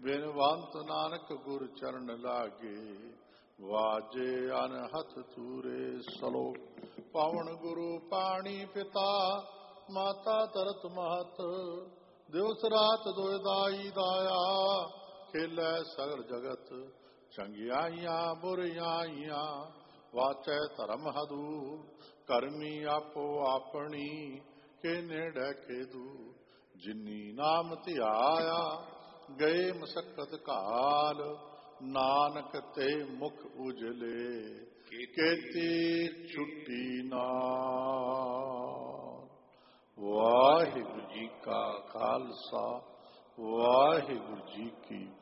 ਬਿਨਵੰਤ ਨਾਨਕ ਗੁਰ ਚਰਨ ਲਾਗੇ, ਵਾਜੇ ਅਨਹਥ ਤੂਰੇ ਸਲੋਕ। ਪਵਨ ਗੁਰੂ ਪਾਣੀ ਪਿਤਾ, ਮਾਤਾ ਧਰਤ ਮਹਤ, ਦਿਵਸ ਰਾਤ ਦੁਇ ਦਾਈ ਦਾਇਆ, ਖੇਲੇ ਸਗਲ ਜਗਤ। ਚੰਗਿਆਈਆਂ ਬੁਰਿਆਈਆਂ, ਵਾਚੈ ਧਰਮ ਹਦੂ, ਕਰਮੀ ਆਪੋ ਆਪਣੀ, ਕੇ ਨੇੜੇ ਖੇਦੂ। ਜਿਨੀ ਨਾਮ ਧਿਆਇਆ, ਗਏ ਮਸਕਤ ਕਾਲ, ਨਾਨਕ ਤੇ ਮੁਖ ਉਜਲੇ, ਕੀਤੀ ਛੁੱਟੀ ਨਾਲ। ਵਾਹਿਗੁਰੂ ਜੀ ਕਾ ਖਾਲਸਾ, ਵਾਹਿਗੁਰੂ ਜੀ ਕੀ